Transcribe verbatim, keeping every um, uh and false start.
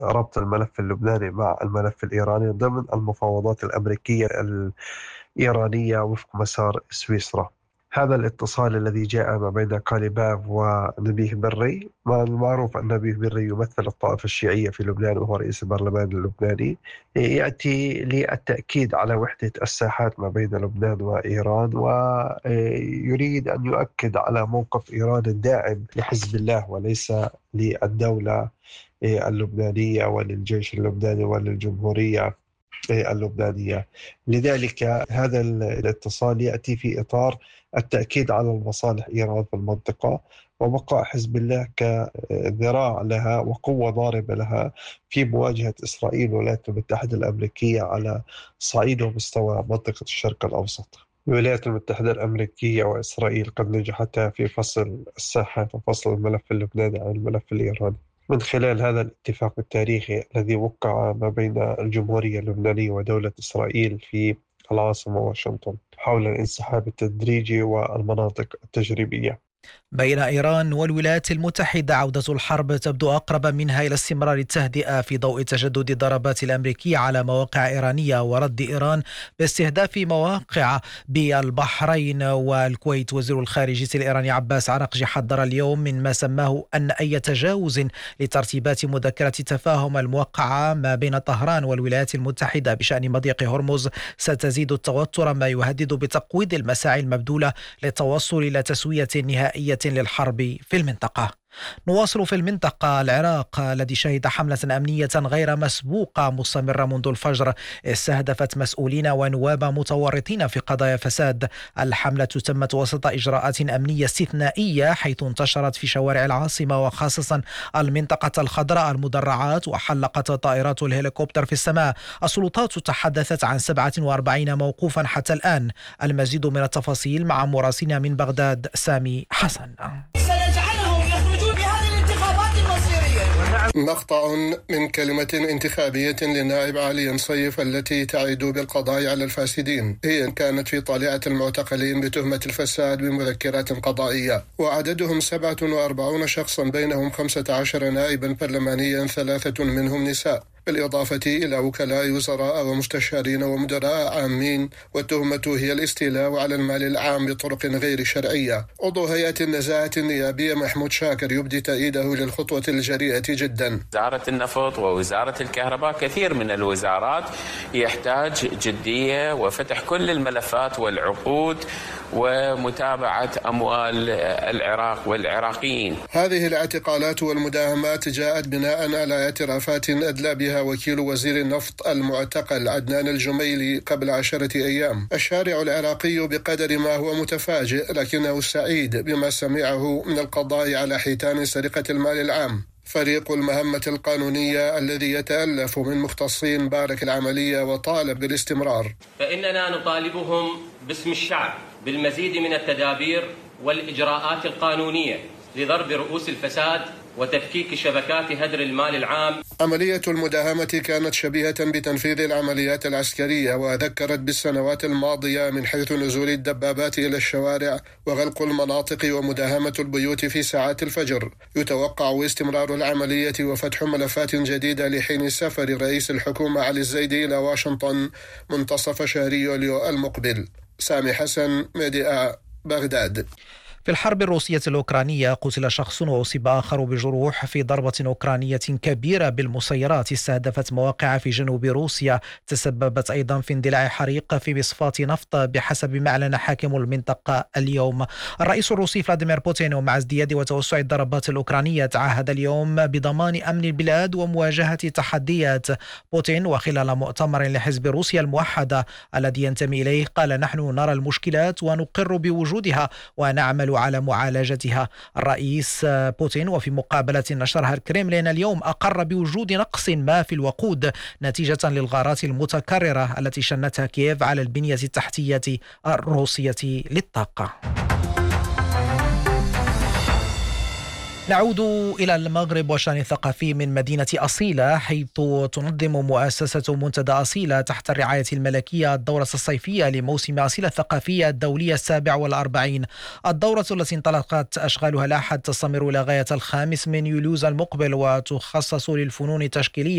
ربط الملف اللبناني مع الملف الإيراني ضمن المفاوضات الأمريكية الإيرانية وفق مسار سويسرا. هذا الاتصال الذي جاء ما بين قاليباف ونبيه بري، ما المعروف أن نبيه بري يمثل الطائفة الشيعية في لبنان وهو رئيس البرلمان اللبناني، يأتي للتأكيد على وحدة الساحات ما بين لبنان وإيران، ويريد أن يؤكد على موقف إيران الداعم لحزب الله وليس للدولة اللبنانية وللجيش اللبناني وللجمهورية اللبنانية. لذلك هذا الاتصال يأتي في إطار التأكيد على المصالح إيران في المنطقة وبقاء حزب الله كذراع لها وقوة ضاربة لها في مواجهة إسرائيل والولايات المتحدة الأمريكية على صعيد ومستوى منطقة الشرق الأوسط. الولايات المتحدة الأمريكية وإسرائيل قد نجحتا في فصل الساحات وفصل الملف اللبناني عن الملف الإيراني من خلال هذا الاتفاق التاريخي الذي وقع ما بين الجمهورية اللبنانية ودولة إسرائيل في العاصمة واشنطن حول الانسحاب التدريجي والمناطق التجريبية. بين إيران والولايات المتحدة عودة الحرب تبدو أقرب منها إلى استمرار التهدئة في ضوء تجدد الضربات الأمريكية على مواقع إيرانية ورد إيران باستهداف مواقع بالبحرين والكويت. وزير الخارجية الإيراني عباس عراقجي حذر اليوم من ما سماه أن أي تجاوز لترتيبات مذكرة التفاهم الموقعة ما بين طهران والولايات المتحدة بشأن مضيق هرمز ستزيد التوتر، ما يهدد بتقويض المساعي المبذولة للتوصل إلى تسوية نهائية للحرب في المنطقة. نواصل في المنطقة. العراق الذي شهد حملة أمنية غير مسبوقة مستمرة منذ الفجر استهدفت مسؤولين ونواب متورطين في قضايا فساد. الحملة تمت وسط إجراءات أمنية استثنائية حيث انتشرت في شوارع العاصمة وخاصة المنطقة الخضراء المدرعات وحلقت طائرات الهليكوبتر في السماء. السلطات تحدثت عن سبعة وأربعين موقوفا حتى الآن. المزيد من التفاصيل مع مراسلنا من بغداد سامي حسن. مقطع من كلمة انتخابية للنائب علي نصيف التي تعد بالقضاء على الفاسدين. هي كانت في طالعة المعتقلين بتهمة الفساد بمذكرات قضائية، وعددهم سبعة وأربعون شخصا بينهم خمسة عشر نائبا برلمانيا ثلاثة منهم نساء، بالإضافة إلى وكلاء وزراء ومستشارين ومدراء عامين. والتهمة هي الاستيلاء على المال العام بطرق غير شرعية. عضو هيئة النزاهة النيابية محمود شاكر يبدي تأييده للخطوة الجريئة جدا. وزارة النفط ووزارة الكهرباء، كثير من الوزارات يحتاج جدية وفتح كل الملفات والعقود ومتابعة أموال العراق والعراقيين. هذه الاعتقالات والمداهمات جاءت بناء على اعترافات أدلى بها وكيل وزير النفط المعتقل عدنان الجميلي قبل عشرة أيام. الشارع العراقي بقدر ما هو متفاجئ لكنه سعيد بما سمعه من القضاء على حيتان سرقة المال العام. فريق المهمة القانونية الذي يتألف من مختصين بارك العملية وطالب بالاستمرار. فإننا نطالبهم باسم الشعب بالمزيد من التدابير والإجراءات القانونية لضرب رؤوس الفساد وتفكيك شبكات هدر المال العام. عملية المداهمة كانت شبيهة بتنفيذ العمليات العسكرية، وذكرت بالسنوات الماضية من حيث نزول الدبابات إلى الشوارع وغلق المناطق ومداهمة البيوت في ساعات الفجر. يتوقع استمرار العملية وفتح ملفات جديدة لحين سفر رئيس الحكومة علي الزيدي إلى واشنطن منتصف شهر يوليو المقبل. سامي حسن، ميديا، بغداد. في الحرب الروسية الأوكرانية قتل شخص وأصيب آخر بجروح في ضربة أوكرانية كبيرة بالمسيرات استهدفت مواقع في جنوب روسيا، تسببت أيضا في اندلاع حريق في مصفاة نفط بحسب ما أعلن حاكم المنطقة اليوم. الرئيس الروسي فلاديمير بوتين ومع ازدياد وتوسع الضربات الأوكرانية تعهد اليوم بضمان أمن البلاد ومواجهة تحديات بوتين. وخلال مؤتمر لحزب روسيا الموحدة الذي ينتمي إليه قال: نحن نرى المشكلات ونقر بوجودها ونعمل على معالجتها. الرئيس بوتين وفي مقابلة نشرها الكريملين اليوم أقر بوجود نقص ما في الوقود نتيجة للغارات المتكررة التي شنتها كييف على البنية التحتية الروسية للطاقة. نعود إلى المغرب والشأن الثقافي من مدينة أصيلة، حيث تنظم مؤسسة منتدى أصيلة تحت الرعاية الملكية الدورة الصيفية لموسم أصيلة الثقافية الدولية السابع والأربعين. الدورة التي انطلقت أشغالها الأحد تستمر إلى غاية الخامس من يوليو المقبل، وتخصص للفنون التشكيلية